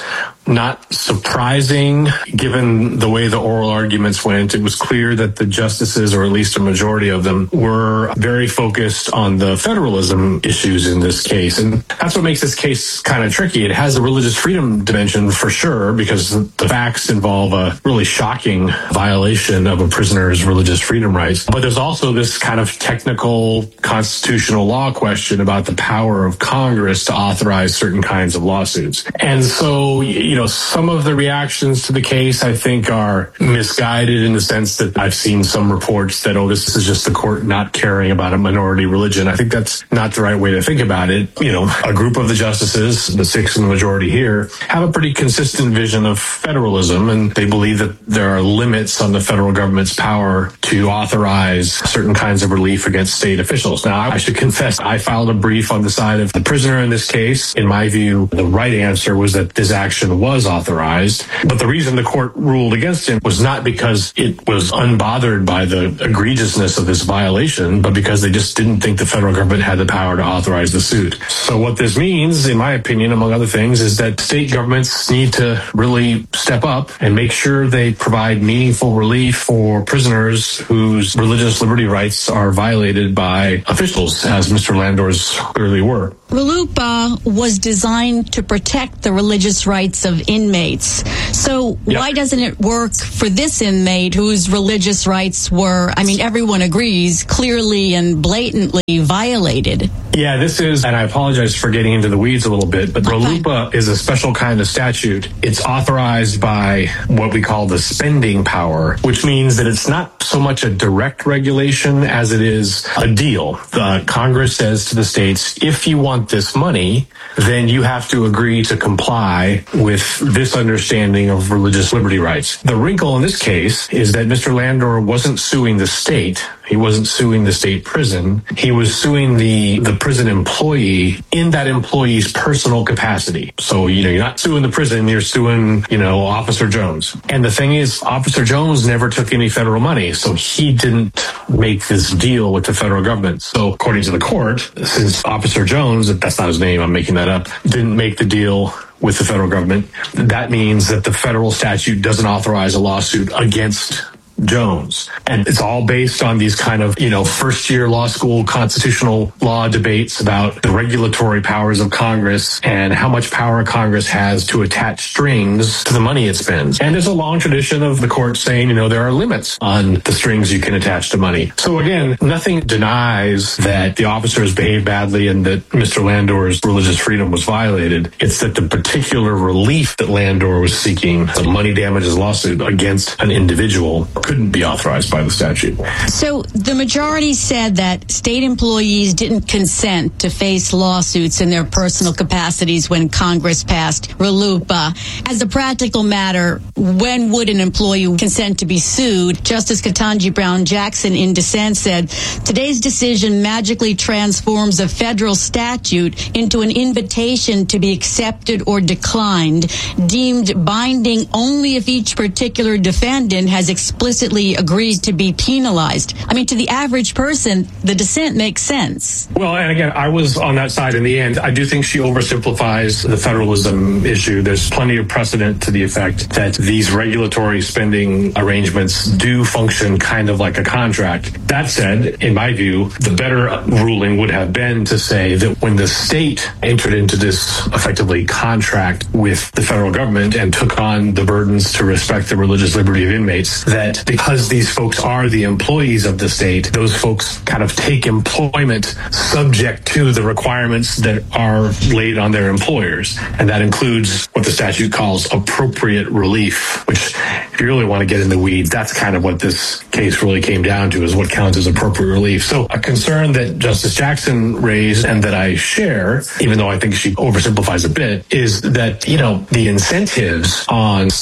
not surprising given the way the oral arguments went. It was clear that the justices, or at least a majority of them, were very focused on the federalism issues in this case. And that's what makes this case kind of tricky. It has a religious freedom dimension for sure, because the facts involve a really shocking violation of a prisoner's religious freedom rights. But there's also this kind of technical constitutional law question about the power of Congress to authorize certain kinds of lawsuits. And so, you know, some of the reactions to the case, I think, are misguided in the sense that I've seen some reports that, oh, this is just the court not caring about a minority religion. I think that's not the right way to think about it. You know, a group of the justices, the six in the majority here, have a pretty consistent vision of federalism, and they believe that there are limits on the federal government's power to authorize certain kinds of relief against state officials. Now, I should confess, I filed a brief on the side of the prisoner in this case. In my view, the right answer was that this action was authorized. But the reason the court ruled against him was not because it was unbothered by the egregiousness of this violation, but because they just didn't think the federal government had the power to authorize the suit. So what this means, in my opinion, among other things, is that state governments need to really step up and make sure they provide meaningful relief for prisoners whose religious liberty rights are violated by officials, as Mister Landor's clearly were. RLUIPA was designed to protect the religious rights of inmates. So Yep. why doesn't it work for this inmate whose religious rights were, I mean, everyone agrees, clearly and blatantly violated? Yeah, this is, and I apologize for getting into the weeds a little bit, but RLUIPA is a special kind of statute. It's authorized by what we call the spending power, which means that it's not so much a direct regulation as it is a deal. The Congress says to the states, if you want this money, then you have to agree to comply with this understanding of religious liberty rights. The wrinkle in this case is that Mister Landor wasn't suing the state. He wasn't suing the state prison. He was suing the, the prison employee in that employee's personal capacity. So, you know, you're not suing the prison, you're suing, you know, Officer Jones. And the thing is, Officer Jones never took any federal money, so he didn't make this deal with the federal government. So according to the court, since Officer Jones, that's not his name, I'm making that up, didn't make the deal with the federal government, that means that the federal statute doesn't authorize a lawsuit against Jones. And it's all based on these kind of, you know, first year law school constitutional law debates about the regulatory powers of Congress and how much power Congress has to attach strings to the money it spends. And there's a long tradition of the court saying, you know, there are limits on the strings you can attach to money. So again, nothing denies that the officers behaved badly and that Mister Landor's religious freedom was violated. It's that the particular relief that Landor was seeking, the money damages lawsuit against an individual, couldn't be authorized by the statute. So the majority said that state employees didn't consent to face lawsuits in their personal capacities when Congress passed RLUIPA. As a practical matter, when would an employee consent to be sued? Justice Ketanji Brown Jackson in dissent said, today's decision magically transforms a federal statute into an invitation to be accepted or declined, deemed binding only if each particular defendant has explicitly agreed to be penalized. I mean, to the average person, the dissent makes sense. Well, and again, I was on that side in the end. I do think she oversimplifies the federalism issue. There's plenty of precedent to the effect that these regulatory spending arrangements do function kind of like a contract. That said, in my view, the better ruling would have been to say that when the state entered into this effectively contract with the federal government and took on the burdens to respect the religious liberty of inmates, that because these folks are the employees of the state, those folks kind of take employment subject to the requirements that are laid on their employers. And that includes what the statute calls appropriate relief, which if you really want to get in the weeds, that's kind of what this case really came down to, is what counts as appropriate relief. So a concern that Justice Jackson raised and that I share, even though I think she oversimplifies a bit, is that, you know, the incentives on state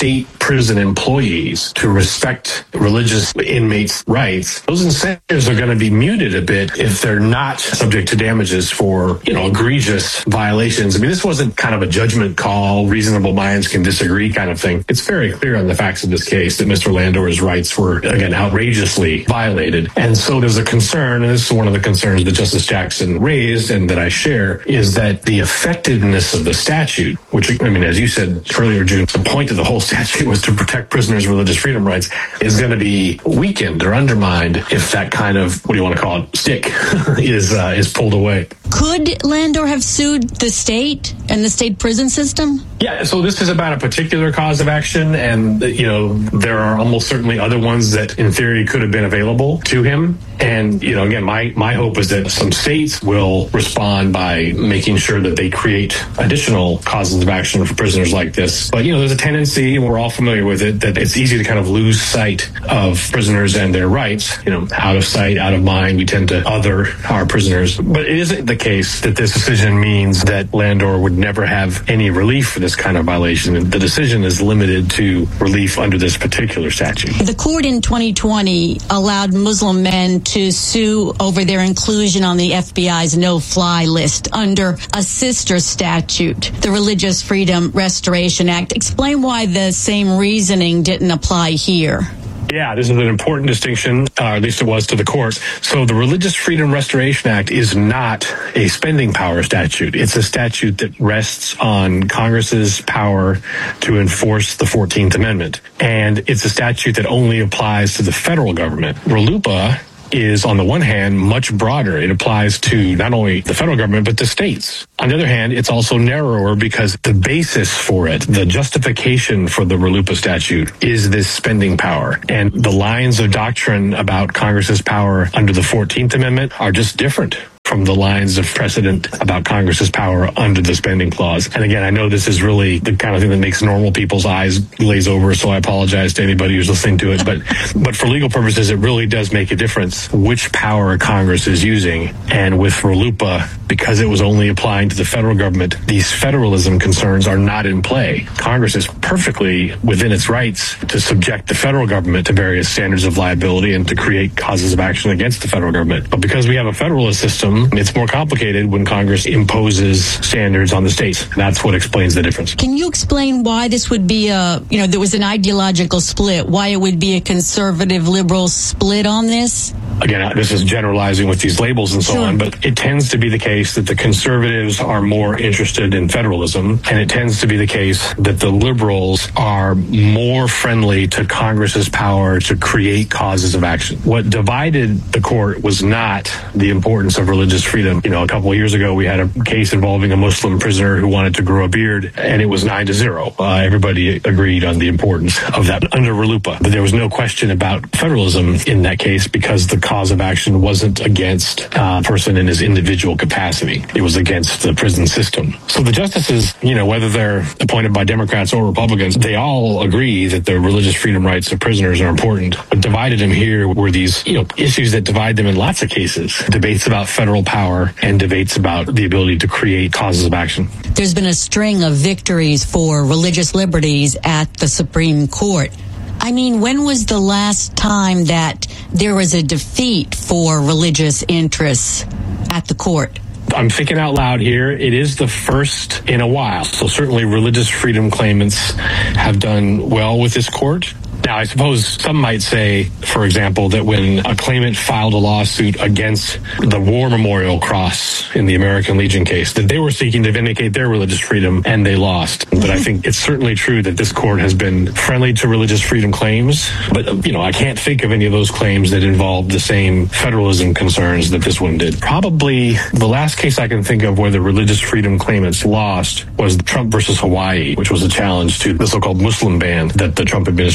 prison employees to respect religious inmates' rights, those incentives are going to be muted a bit if they're not subject to damages for, you know, egregious violations. I mean, this wasn't kind of a judgment call, reasonable minds can disagree kind of thing. It's very clear on the facts of this case that Mister Landor's rights were, again, outrageously violated. And so there's a concern, and this is one of the concerns that Justice Jackson raised and that I share, is that the effectiveness of the statute, which, I mean, as you said earlier, June, the point of the whole statute was to protect prisoners' religious freedom rights, is going to be weakened or undermined if that kind of, what do you want to call it, stick is uh, is pulled away. Could Landor have sued the state and the state prison system? Yeah, so this is about a particular cause of action, and, you know, there are almost certainly other ones that, in theory, could have been available to him. And, you know, again, my, my hope is that some states will respond by making sure that they create additional causes of action for prisoners like this. But, you know, there's a tendency, and we're all familiar with it, that it's easy to kind of lose sight of prisoners and their rights. You know, out of sight, out of mind, we tend to other our prisoners. But it isn't the case that this decision means that Landor would never have any relief for this kind of violation. The decision is limited to relief under this particular statute. The court in twenty twenty allowed Muslim men to sue over their inclusion on the F B I's no-fly list under a sister statute, the Religious Freedom Restoration Act. Explain why the same reasoning didn't apply here. Yeah, this is an important distinction, uh, at least it was to the court. So the Religious Freedom Restoration Act is not a spending power statute. It's a statute that rests on Congress's power to enforce the fourteenth Amendment. And it's a statute that only applies to the federal government. RLUIPA is, on the one hand, much broader. It applies to not only the federal government, but the states. On the other hand, it's also narrower because the basis for it, the justification for the RLUIPA statute, is this spending power. And the lines of doctrine about Congress's power under the fourteenth Amendment are just different from the lines of precedent about Congress's power under the spending clause. And again, I know this is really the kind of thing that makes normal people's eyes glaze over, so I apologize to anybody who's listening to it. But but for legal purposes, it really does make a difference which power Congress is using. And with RLUIPA, because it was only applying to the federal government, these federalism concerns are not in play. Congress is perfectly within its rights to subject the federal government to various standards of liability and to create causes of action against the federal government. But because we have a federalist system, it's more complicated when Congress imposes standards on the states. That's what explains the difference. Can you explain why this would be a, you know, there was an ideological split, why it would be a conservative liberal split on this? Again, this is generalizing with these labels and so sure. on, but it tends to be the case that the conservatives are more interested in federalism, and it tends to be the case that the liberals are more friendly to Congress's power to create causes of action. What divided the court was not the importance of religious freedom. You know, a couple of years ago, we had a case involving a Muslim prisoner who wanted to grow a beard, and it was nine to zero. Uh, everybody agreed on the importance of that under RLUIPA. But there was no question about federalism in that case because the cause of action wasn't against a person in his individual capacity. It was against the prison system. So the justices, you know, whether they're appointed by Democrats or Republicans, they all agree that the religious freedom rights of prisoners are important. What divided them here were these, you know, issues that divide them in lots of cases. Debates about federal power and debates about the ability to create causes of action. There's been a string of victories for religious liberties at the Supreme Court. I mean, when was the last time that there was a defeat for religious interests at the court? I'm thinking out loud here. It is the first in a while. So certainly religious freedom claimants have done well with this court. Now, I suppose some might say, for example, that when a claimant filed a lawsuit against the War Memorial Cross in the American Legion case, that they were seeking to vindicate their religious freedom and they lost. But I think it's certainly true that this court has been friendly to religious freedom claims. But, you know, I can't think of any of those claims that involve the same federalism concerns that this one did. Probably the last case I can think of where the religious freedom claimants lost was Trump versus Hawaii, which was a challenge to the so-called Muslim ban that the Trump administration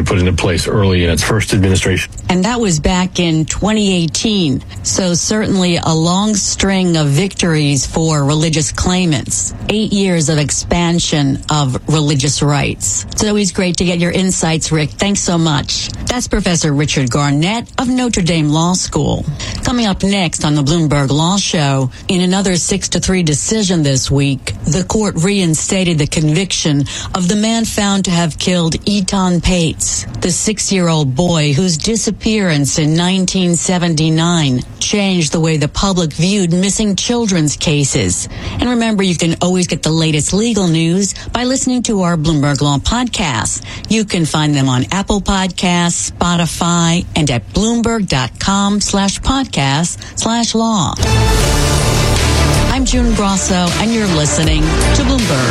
put into place early in its first administration. And that was back in twenty eighteen. So certainly a long string of victories for religious claimants. Eight years of expansion of religious rights. It's always great to get your insights, Rick. Thanks so much. That's Professor Richard Garnett of Notre Dame Law School. Coming up next on the Bloomberg Law Show, in another six to three decision this week, the court reinstated the conviction of the man found to have killed Etan Pates, the six-year-old boy whose disappearance in nineteen seventy-nine changed the way the public viewed missing children's cases. And remember, you can always get the latest legal news by listening to our Bloomberg Law podcasts. You can find them on Apple Podcasts, Spotify, and at Bloomberg.com slash podcast slash law. I'm June Grosso, and you're listening to Bloomberg.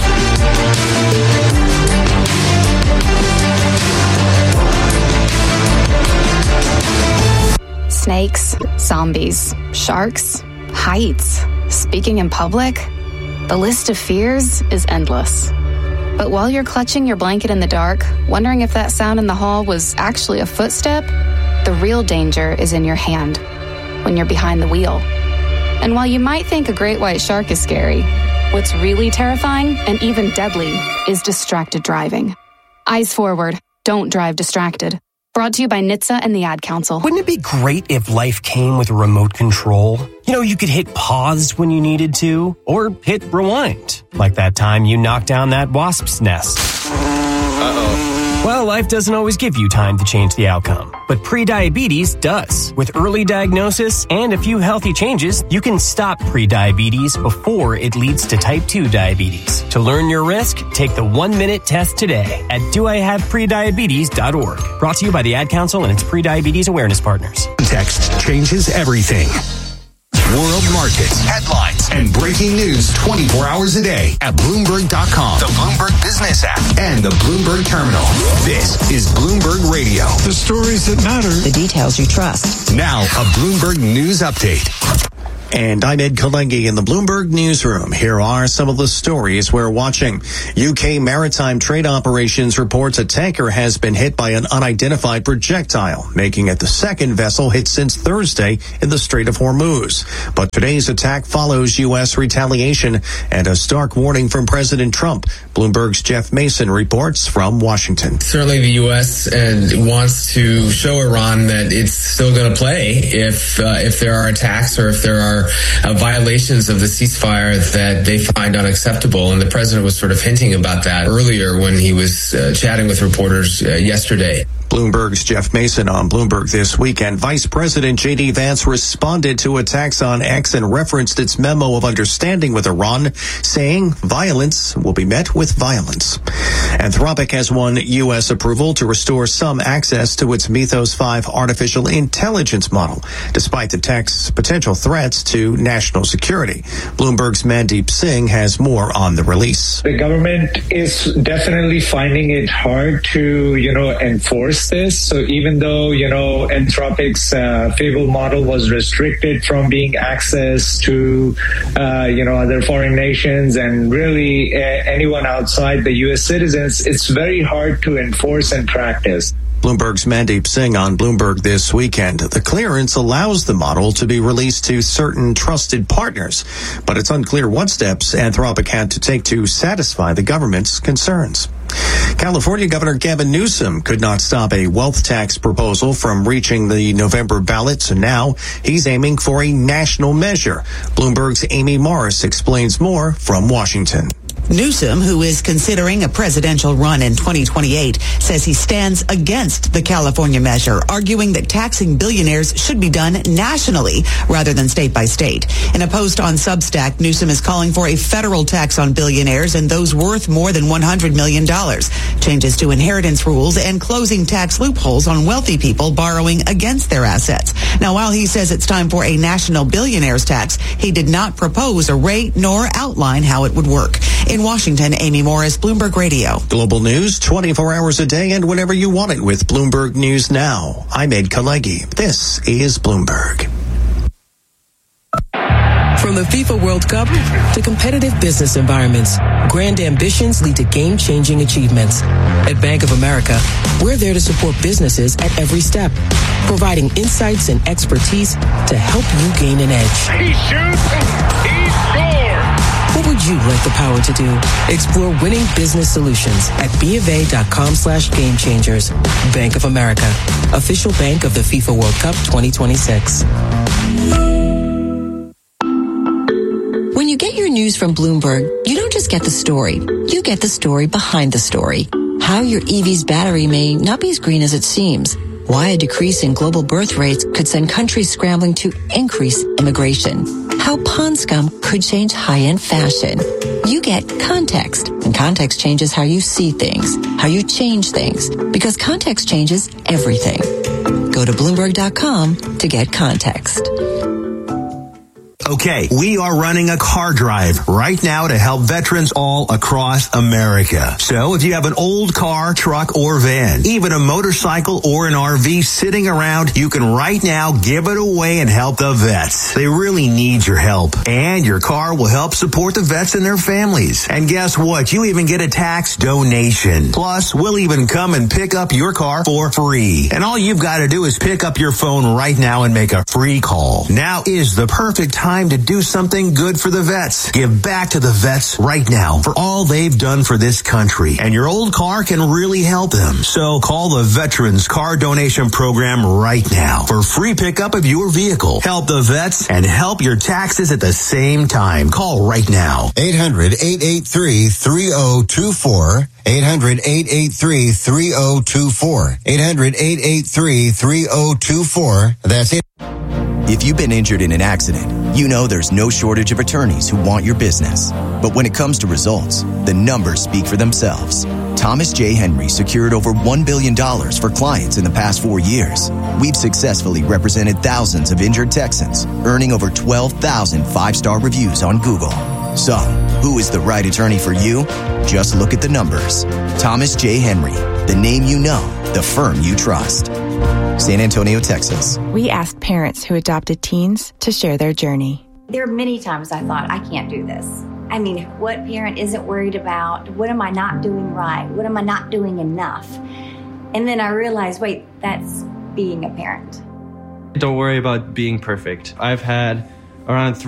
Snakes, zombies, sharks, heights, speaking in public. The list of fears is endless. But while you're clutching your blanket in the dark, wondering if that sound in the hall was actually a footstep, the real danger is in your hand, when you're behind the wheel. And while you might think a great white shark is scary, what's really terrifying and even deadly is distracted driving. Eyes forward, don't drive distracted. Brought to you by N H T S A and the Ad Council. Wouldn't it be great if life came with a remote control? You know, you could hit pause when you needed to, or hit rewind, like that time you knocked down that wasp's nest. Uh-oh. Well, life doesn't always give you time to change the outcome, but prediabetes does. With early diagnosis and a few healthy changes, you can stop prediabetes before it leads to type two diabetes. To learn your risk, take the one-minute test today at do I have prediabetes dot org. Brought to you by the Ad Council and its prediabetes awareness partners. Context changes everything. World markets, headlines, and breaking news twenty-four hours a day at Bloomberg dot com, the Bloomberg Business app, and the Bloomberg Terminal. This is Bloomberg Radio. The stories that matter. The details you trust. Now, a Bloomberg News Update. And I'm Ed Kalengi in the Bloomberg Newsroom. Here are some of the stories we're watching. U K Maritime Trade Operations reports a tanker has been hit by an unidentified projectile, making it the second vessel hit since Thursday in the Strait of Hormuz. But today's attack follows U S retaliation and a stark warning from President Trump. Bloomberg's Jeff Mason reports from Washington. Certainly the U S uh, wants to show Iran that it's still going to play if uh, if there are attacks or if there are Uh, violations of the ceasefire that they find unacceptable. And the president was sort of hinting about that earlier when he was uh, chatting with reporters uh, yesterday. Bloomberg's Jeff Mason on Bloomberg This Weekend. Vice President J D Vance responded to attacks on X and referenced its memo of understanding with Iran, saying violence will be met with violence. Anthropic has won U S approval to restore some access to its Mythos five artificial intelligence model, despite the tech's potential threats to national security. Bloomberg's Mandeep Singh has more on the release. The government is definitely finding it hard to, you know, enforce this. So even though, you know, Anthropic's uh, Fable model was restricted from being access to, uh, you know, other foreign nations and really uh, anyone outside the U S citizens, it's very hard to enforce and practice. Bloomberg's Mandeep Singh on Bloomberg This Weekend. The clearance allows the model to be released to certain trusted partners, but it's unclear what steps Anthropic had to take to satisfy the government's concerns. California Governor Gavin Newsom could not stop a wealth tax proposal from reaching the November ballot, so now he's aiming for a national measure. Bloomberg's Amy Morris explains more from Washington. Newsom, who is considering a presidential run in twenty twenty-eight, says he stands against the California measure, arguing that taxing billionaires should be done nationally rather than state by state. In a post on Substack, Newsom is calling for a federal tax on billionaires and those worth more than one hundred million dollars, changes to inheritance rules, and closing tax loopholes on wealthy people borrowing against their assets. Now, while he says it's time for a national billionaires tax, he did not propose a rate nor outline how it would work. In Washington, Amy Morris, Bloomberg Radio. Global news twenty-four hours a day and whenever you want it with Bloomberg News Now. I'm Ed Kalegi. This is Bloomberg. From the FIFA World Cup to competitive business environments, grand ambitions lead to game-changing achievements. At Bank of America, we're there to support businesses at every step, providing insights and expertise to help you gain an edge. He shoots, he scores! What would you like the power to do? Explore winning business solutions at BofA.com slash game changers. Bank of America, official bank of the FIFA World Cup twenty twenty-six. When you get your news from Bloomberg, you don't just get the story. You get the story behind the story. How your E V's battery may not be as green as it seems. Why a decrease in global birth rates could send countries scrambling to increase immigration. How pond scum could change high-end fashion. You get context, and context changes how you see things, how you change things, because context changes everything. Go to Bloomberg dot com to get context. Okay, we are running a car drive right now to help veterans all across America. So if you have an old car, truck, or van, even a motorcycle or an R V sitting around, you can right now give it away and help the vets. They really need your help. And your car will help support the vets and their families. And guess what? You even get a tax donation. Plus, we'll even come and pick up your car for free. And all you've got to do is pick up your phone right now and make a free call. Now is the perfect time to do something good for the vets. Give back to the vets right now for all they've done for this country. And your old car can really help them. So call the Veterans Car Donation Program right now for free pickup of your vehicle. Help the vets and help your taxes at the same time. Call right now. eight hundred, eight eight three, three oh two four. eight hundred, eight eight three, three oh two four. eight hundred, eight eight three, three oh two four. That's it. If you've been injured in an accident, you know there's no shortage of attorneys who want your business. But when it comes to results, the numbers speak for themselves. Thomas J. Henry secured over one billion dollars for clients in the past four years. We've successfully represented thousands of injured Texans, earning over twelve thousand five-star reviews on Google. So, who is the right attorney for you? Just look at the numbers. Thomas J. Henry, the name you know, the firm you trust. San Antonio, Texas. We asked parents who adopted teens to share their journey. There are many times I thought, I can't do this. I mean, what parent isn't worried about? What am I not doing right? What am I not doing enough? And then I realized, wait, that's being a parent. Don't worry about being perfect. I've had around three